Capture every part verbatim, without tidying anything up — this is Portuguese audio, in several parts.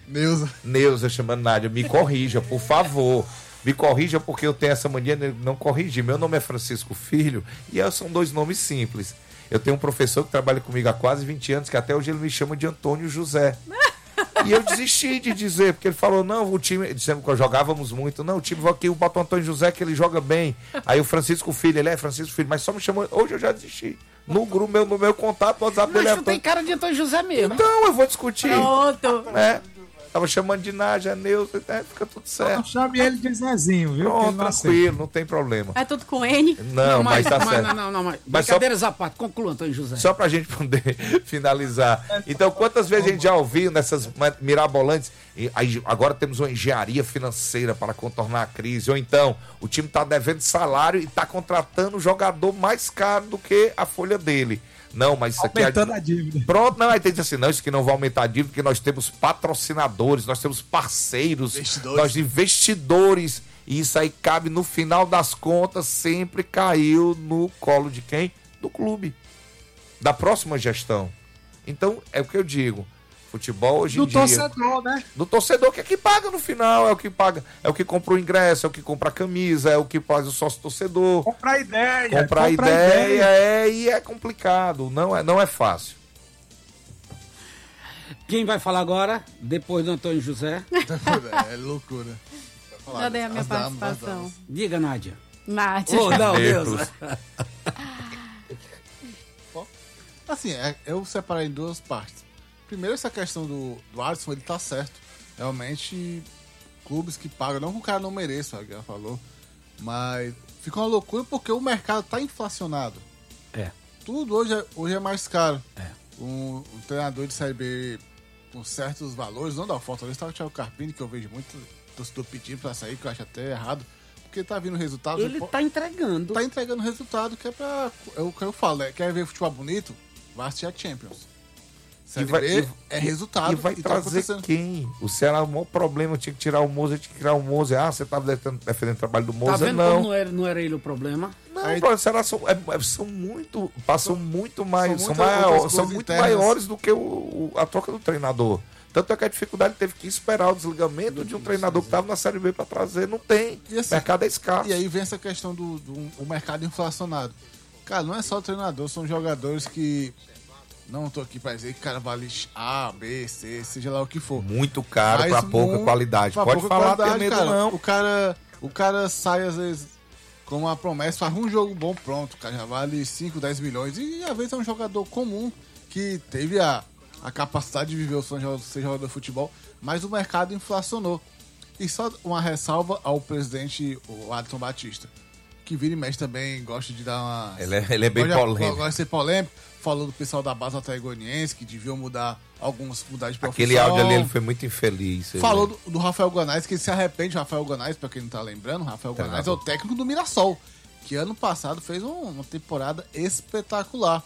Neuza. Neuza chamando Nádia. Me corrija, por favor. Me corrija porque eu tenho essa mania de não corrigir. Meu nome é Francisco Filho e são dois nomes simples. Eu tenho um professor que trabalha comigo há quase vinte anos, que até hoje ele me chama de Antônio José. E eu desisti de dizer, porque ele falou, não, o time, dizendo que jogávamos muito, não, o time aqui, bota o Antônio José que ele joga bem. Aí o Francisco Filho, ele é Francisco Filho, mas só me chamou, hoje eu já desisti. No grupo, meu, no meu contato, no WhatsApp dele é Mas tu tem cara de Antônio José mesmo. Então, eu vou discutir. Pronto. Né? Tava chamando de Nádia, Neuza, né? Fica tudo certo. Não chame ele de Zezinho, viu? Pronto, não tranquilo, não tem problema. É tudo com N? Não, mas, mas tá mas, certo. Não, não, não, mas, mas brincadeiras só... à parte, conclua, Antônio José. Só pra gente poder finalizar. Então, quantas vezes a gente já ouviu nessas mirabolantes, e aí, agora temos uma engenharia financeira para contornar a crise, ou então, o time tá devendo salário e tá contratando o jogador mais caro do que a folha dele. Não, mas isso aqui... Aumentando a dívida. Pronto, não, aí tem que dizer assim, não, isso aqui não vai aumentar a dívida, porque nós temos patrocinadores, nós temos parceiros, investidores. nós investidores, e isso aí cabe, no final das contas, sempre caiu no colo de quem? Do clube, da próxima gestão. Então, é o que eu digo, futebol hoje em Do dia... Do torcedor, né? Do torcedor, que é que paga no final, é o que paga, é o que compra o ingresso, é o que compra a camisa, é o que faz o sócio torcedor. Comprar ideia. Comprar ideia, ideia é, e é complicado, não é, não é fácil. Quem vai falar agora, depois do Antônio José? É loucura. Já dei a minha As damas, as participação. damas. Diga, Nádia. Nádia. Oh, não, Deus. Assim, é, eu separei em duas partes. Primeiro, essa questão do, do Alisson, ele tá certo. Realmente, clubes que pagam, não que o cara não mereça, a Guilherme falou, mas fica uma loucura porque o mercado tá inflacionado. É. Tudo hoje é, hoje é mais caro. É. Um, um treinador de Série B com certos valores, não dá falta. Está o Thiago Carpini, que eu vejo muito torcedor pedindo pra sair, que eu acho até errado, porque tá vindo resultado. Ele tá entregando. Tá entregando resultado que é pra. É o que eu falo, é, quer ver futebol bonito? Vai assistir a Champions. Série vai, B e, é resultado. E vai e trazer tá quem? O Ceará, o maior problema, tinha que tirar o Moza, tinha que tirar o Moza. Ah, você estava defendendo, defendendo o trabalho do Moza, tá vendo não. como não era, não era ele o problema? Não, Aí, pô, o Ceará são, é, muito, muito, passam muito mais, são são, maior, são muito internas. maiores do que o, o, a troca do treinador. Tanto é que a dificuldade teve que esperar o desligamento de um treinador que estava na Série B para trazer. Não tem. E assim, o mercado é escasso. E aí vem essa questão do, do um, o mercado inflacionado. Cara, não é só o treinador, são jogadores que. Não tô aqui pra dizer que o cara vale A, B, C, seja lá o que for. Muito caro Mas para pouca muito- qualidade. pra Pode pouca falar, qualidade, tem medo cara. não. O cara, o cara sai, às vezes, com uma promessa, faz um jogo bom, pronto. O cara já vale cinco, dez milhões. E às vezes é um jogador comum que teve a, a capacidade de viver o sonho de ser jogador de futebol, mas o mercado inflacionou. E só uma ressalva ao presidente, o Adson Batista, que vira e mexe também, gosta de dar uma... Ele é, ele é bem gosta, polêmico. Gosta de ser polêmico. Falou do pessoal da base atlético que deviam mudar alguns, mudar de profissão. Aquele áudio ali, ele foi muito infeliz. ele- Falou do, do Rafael Guanais, que ele se arrepende. Rafael Guanais, pra quem não tá lembrando, Rafael Tá Guanais é bom. o técnico do Mirassol, que ano passado fez um- uma temporada espetacular.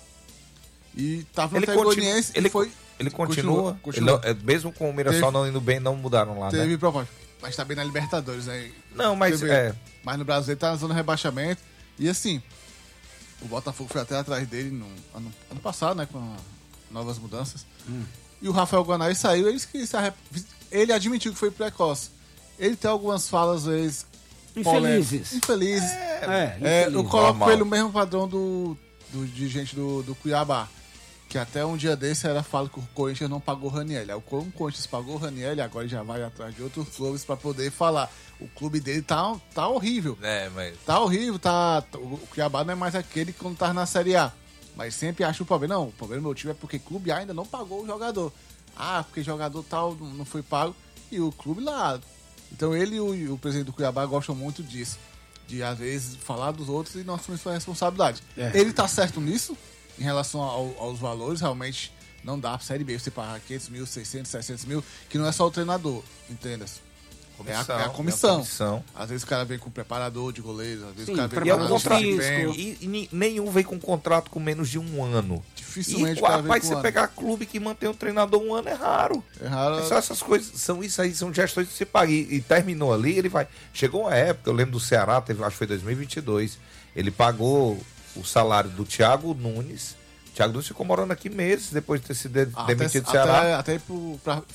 E tava no Ele Atlético continua, Goianiense ele, e foi... ele continua, continua, continua. Ele não- é, mesmo com o Mirassol Teve- não indo bem, não mudaram lá, Teve né? proposta. Mas tá bem na Libertadores, aí. Não, mas Teve- é, Mas no Brasil ele tá na zona de rebaixamento. E assim, o Botafogo foi até atrás dele no ano, ano passado, né? Com novas mudanças. E o Rafael Guanais saiu, ele, que se arrep... ele admitiu que foi precoce. Ele tem algumas falas, às vezes. Infelizes. polêmicas. Infelizes. É, É, eu infeliz. coloco Normal. ele no mesmo padrão do, do dirigente do, do Cuiabá. Que até um dia desse era fala que o Corinthians não pagou o Raniel. Aí o Corinthians pagou o Raniel, agora ele já vai atrás de outros clubes pra poder falar. O clube dele tá, tá horrível. é, mas Tá horrível, tá. O Cuiabá não é mais aquele que quando tá na Série A. Mas sempre acha o problema. Não, o problema do meu time é porque o clube ainda não pagou o jogador. Ah, porque jogador tal não não foi pago. E o clube lá. Então ele e o, e o presidente do Cuiabá gostam muito disso. De às vezes falar dos outros e não assumir sua responsabilidade. É. Ele tá certo nisso, em relação ao- aos valores, realmente não dá pra Série B você pagar quinhentos mil, seiscentos, seiscentos mil, que não é só o treinador, entenda-se. É a, é a comissão. é a comissão. Às vezes o cara vem com preparador de goleiros, às vezes Sim, o cara vem E é um preparador de contrato, desempenho. e, e ni- nenhum vem com contrato com menos de um ano. Dificilmente E, o cara vem rapaz, com você um ano. pegar clube que mantém o treinador um ano é raro. É raro. É só essas coisas, são isso aí, são gestões que você paga. E, e terminou ali, ele vai. Chegou uma época, eu lembro do Ceará, teve, acho que foi dois mil e vinte e dois. Ele pagou o salário do Thiago Nunes. O Thiago Nunes ficou morando aqui meses depois de ter sido de- Até, demitido do Ceará. até, até ir pro, pra